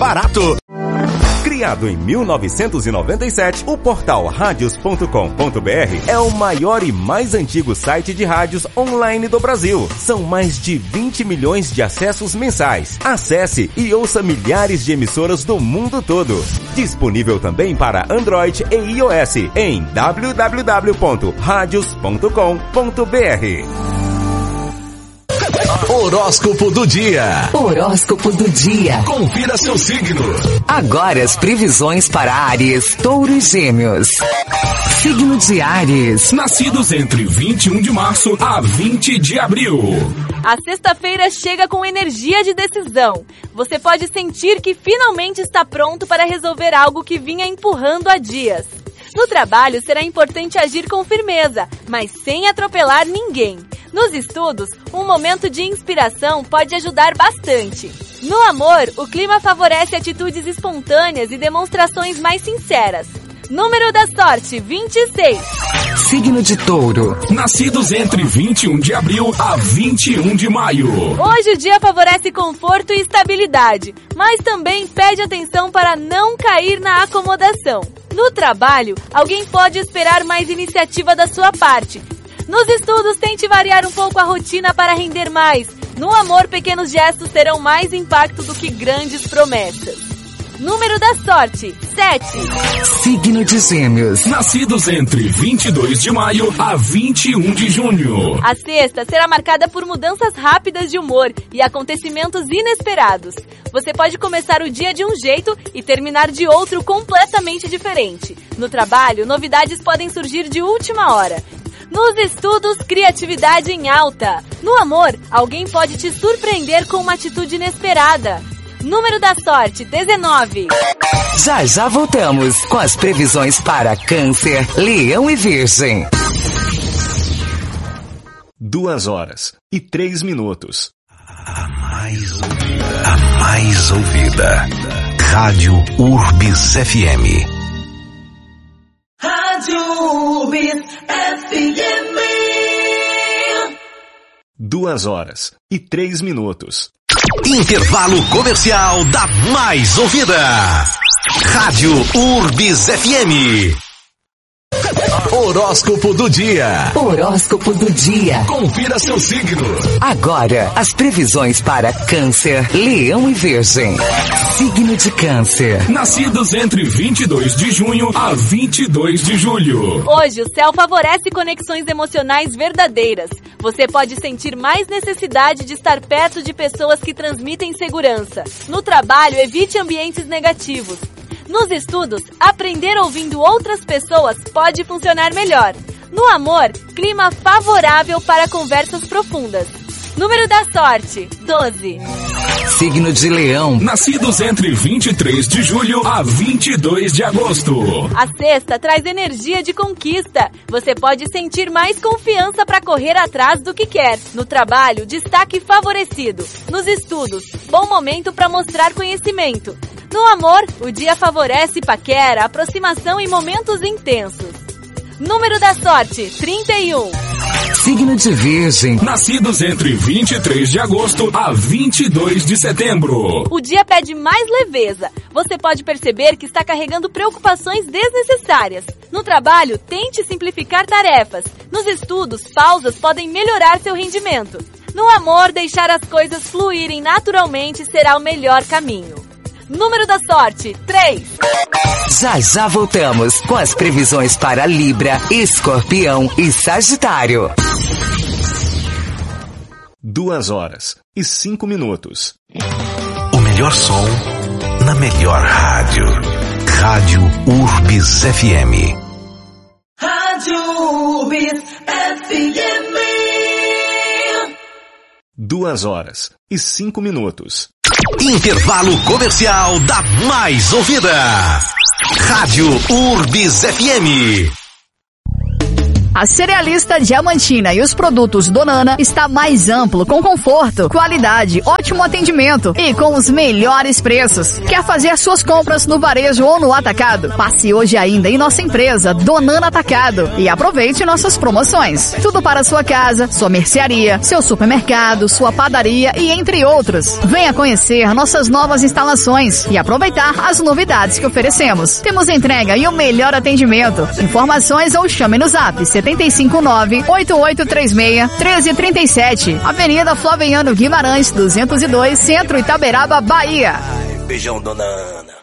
barato. Criado em 1997, o portal radios.com.br é o maior e mais antigo site de rádios online do Brasil. São mais de 20 milhões de acessos mensais. Acesse e ouça milhares de emissoras do mundo todo. Disponível também para Android e iOS em www.radios.com.br. Horóscopo do dia. Horóscopo do dia. Confira seu signo. Agora as previsões para Áries, Touro e Gêmeos. Signo de Áries. Nascidos entre 21 de março a 20 de abril. A sexta-feira chega com energia de decisão. Você pode sentir que finalmente está pronto para resolver algo que vinha empurrando há dias. No trabalho será importante agir com firmeza, mas sem atropelar ninguém. Nos estudos, um momento de inspiração pode ajudar bastante. No amor, o clima favorece atitudes espontâneas e demonstrações mais sinceras. Número da sorte, 26. Signo de Touro. Nascidos entre 21 de abril a 21 de maio. Hoje o dia favorece conforto e estabilidade, mas também pede atenção para não cair na acomodação. No trabalho, alguém pode esperar mais iniciativa da sua parte. Nos estudos, tente variar um pouco a rotina para render mais. No amor, pequenos gestos terão mais impacto do que grandes promessas. Número da sorte, 7. Signo de Gêmeos. Nascidos entre 22 de maio a 21 de junho. A sexta será marcada por mudanças rápidas de humor e acontecimentos inesperados. Você pode começar o dia de um jeito e terminar de outro completamente diferente. No trabalho, novidades podem surgir de última hora. Nos estudos, criatividade em alta. No amor, alguém pode te surpreender com uma atitude inesperada. Número da sorte, 19. Já voltamos com as previsões para Câncer, Leão e Virgem. 2h03. A mais ouvida. Rádio Urbis FM. Rádio Urbis FM. 2h03. Intervalo comercial da mais ouvida. Rádio Urbis FM. Horóscopo do dia. Horóscopo do dia. Confira seu signo. Agora, as previsões para Câncer, Leão e Virgem. Signo de Câncer. Nascidos entre 22 de junho a 22 de julho. Hoje o céu favorece conexões emocionais verdadeiras. Você pode sentir mais necessidade de estar perto de pessoas que transmitem segurança. No trabalho, evite ambientes negativos. Nos estudos, aprender ouvindo outras pessoas pode funcionar melhor. No amor, clima favorável para conversas profundas. Número da sorte, 12. Signo de Leão. Nascidos entre 23 de julho a 22 de agosto. A sexta traz energia de conquista. Você pode sentir mais confiança para correr atrás do que quer. No trabalho, destaque favorecido. Nos estudos, bom momento para mostrar conhecimento. No amor, o dia favorece paquera, aproximação e momentos intensos. Número da sorte, 31. Signo de Virgem. Nascidos entre 23 de agosto a 22 de setembro. O dia pede mais leveza. Você pode perceber que está carregando preocupações desnecessárias. No trabalho, tente simplificar tarefas. Nos estudos, pausas podem melhorar seu rendimento. No amor, deixar as coisas fluírem naturalmente será o melhor caminho. Número da sorte, 3. Já voltamos com as previsões para Libra, Escorpião e Sagitário. 2h05. O melhor som na melhor rádio. Rádio Urbis FM. Rádio Urbis FM. 2h05. Intervalo comercial da mais ouvida. Rádio Urbis FM. A Cerealista Diamantina e os produtos Donana está mais amplo, com conforto, qualidade, ótimo atendimento e com os melhores preços. Quer fazer suas compras no varejo ou no atacado? Passe hoje ainda em nossa empresa Donana Atacado e aproveite nossas promoções. Tudo para sua casa, sua mercearia, seu supermercado, sua padaria e entre outros. Venha conhecer nossas novas instalações e aproveitar as novidades que oferecemos. Temos entrega e o melhor atendimento. Informações ou chame no zap 759-8836-1337. Avenida Flaviano Guimarães, 202, Centro Itaberaba, Bahia. Beijão, dona Ana.